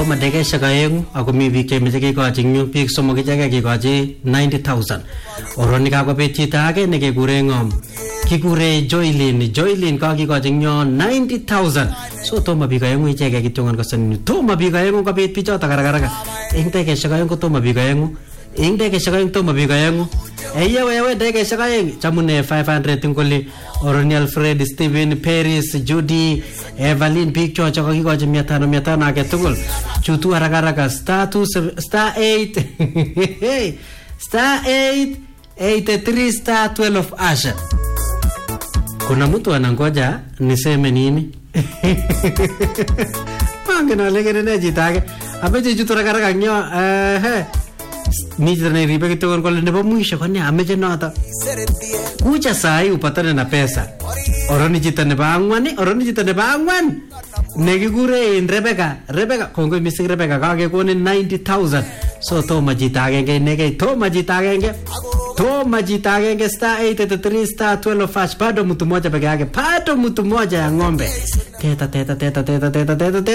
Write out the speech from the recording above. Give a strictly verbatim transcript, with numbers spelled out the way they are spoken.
Toma dekeshek aengu ako mi biik chemeche kekochi eng yu, biik somok ichekei kekochi ninety thousand. Oroni kakobet chito age nekekure ng'om, kikure Joylin. Joylin kakikochi eng yo ninety thousand. So toma biik aengu ichekei kityongon kosen. Toma biik aengu kobet bichoto karakaraka. Eng dekeshek aengu toma biik aengu. Eng dekeshek aengu toma biik aengu. Eyewe ewe dekeshek aeng chamune five hundred ngoli. Oroni Alfred, Stephen, Paris, Judy, Evelyn, biik chocho kakikochi mia tano mia tano age tugul. Chutu haraka haraka star two star eight star eight eighty-three star twelve asha. Kuna mtu anangoja niseme nini? Mangen ale kene jitake. Ameche chutu haraka haraka nyo eh mi chito neribe kidogo kole nebo mwisho kwani ameche noto. Kuja sai upatane na pesa. Oroni chito nebo angwan, oroni chito nebo angwan. Nekikure in Rebecca, Rebecca kongo mising Rebecca kakekonin ninety thousand. So toma chito agenge inekei, toma chito agenge. Toma chito agenge star eight eighty-three star twelve hash. Bado mtu moja peke yake, bado mtu moja ya ng'ombe. Teta teta teta teta teta teta.